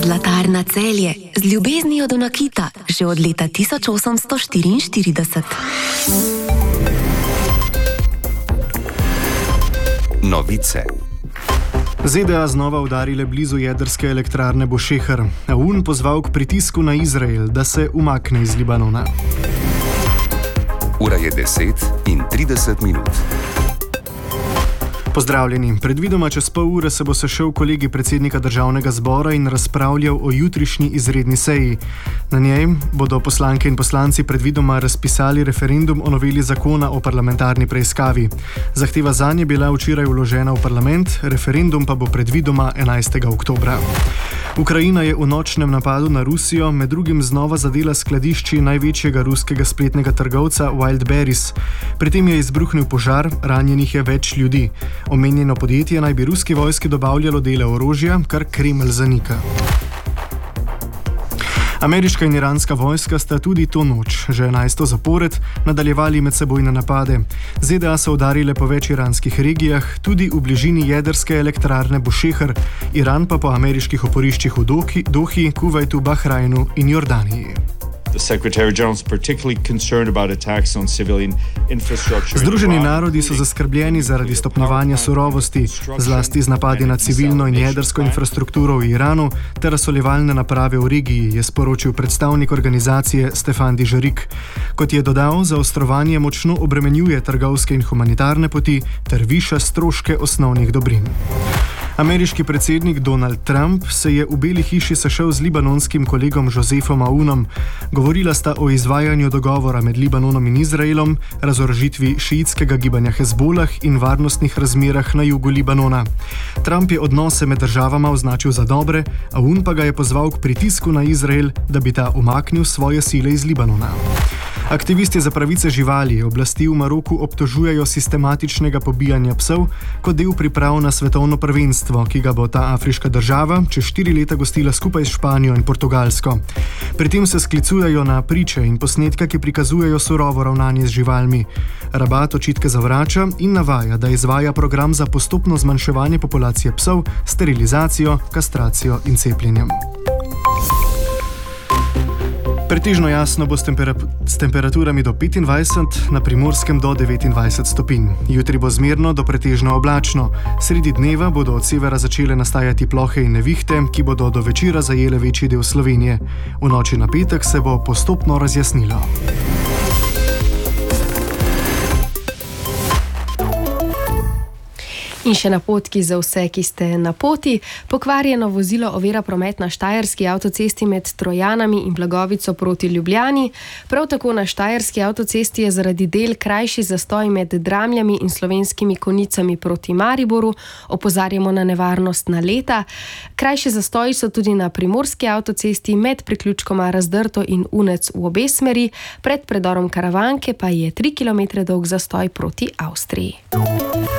Zlatarna Celje, z ljubeznijo do nakita, že od leta 1844. Novice. ZDA znova udarile blizu jedrske elektrarne Bošehr. UN pozval k pritisku na Izrael, da se umakne iz Libanona. Ura je 10:30. Pozdravljeni. Predvidoma čez pol ure se bo sešel kolegij predsednika Državnega zbora in razpravljal o jutrišnji izredni seji. Na njej bodo poslanke in poslanci predvidoma razpisali referendum o noveli zakona o parlamentarni preiskavi. Zahteva zanj je bila včeraj vložena v parlament, referendum pa bo predvidoma 11. oktobra. Ukrajina je v nočnem napadu na Rusijo med drugim znova zadela skladišči največjega ruskega spletnega trgovca Wildberries. Pri tem je izbruhnil požar, ranjenih je več ljudi. Omenjeno podjetje naj bi ruski vojski dobavljalo dele orožja, kar Kremelj zanika. Ameriška in iranska vojska sta tudi to noč, že 11. zapored, nadaljevali medsebojne napade. ZDA so udarile po več iranskih regijah, tudi v bližini jedrske elektrarne Bošehr, Iran pa po ameriških oporiščih v Dohi, Kuvajtu, Bahrajnu in Jordaniji. Združeni narodi so zaskrbljeni zaradi stopnjevanja surovosti, zlasti z napadi na civilno in jedrsko infrastrukturo v Iranu ter razsoljevalne naprave v regiji, je sporočil predstavnik organizacije Stefan Dižarik. Kot je dodal, zaostrovanje močno obremenjuje trgovske in humanitarne poti ter viša stroške osnovnih dobrin. Ameriški predsednik Donald Trump se je v Beli hiši sešel z libanonskim kolegom Josefom Aunom. Govorila sta o izvajanju dogovora med Libanonom in Izraelom, razorožitvi šiitskega gibanja Hezbolah in varnostnih razmerah na jugu Libanona. Trump je odnose med državama označil za dobre, Aun pa ga je pozval k pritisku na Izrael, da bi ta umaknil svoje sile iz Libanona. Aktivisti za pravice živali oblasti v Maroku obtožujejo sistematičnega pobijanja psov kot del priprav na svetovno prvenstvo, ki ga bo ta afriška država čez 4 leta gostila skupaj s Španijo in Portugalsko. Pri tem se sklicujejo na priče in posnetke, ki prikazujejo surovo ravnanje z živalmi. Rabat očitke zavrača in navaja, da izvaja program za postopno zmanjševanje populacije psov, sterilizacijo, kastracijo in cepljenjem. Pretežno jasno bo s temperaturami do 25, na Primorskem do 29 stopinj. Jutri bo zmerno do pretežno oblačno. Sredi dneva bodo od severa začele nastajati plohe in nevihte, ki bodo do večera zajele večji del Slovenije. V noči na petek se bo postopno razjasnilo. In še napotki za vse, ki ste na poti. Pokvarjeno vozilo ovira promet na štajerski avtocesti med Trojanami in Blagovico proti Ljubljani. Prav tako na štajerski avtocesti je zaradi del krajši zastoj med Dramljami in Slovenskimi Konjicami proti Mariboru. Opozarjamo na nevarnost naleta. Krajši zastoji so tudi na primorski avtocesti med priključkoma Razdrto in Unec v obe smeri. Pred predorom Karavanke pa je 3 km dolg zastoj proti Avstriji.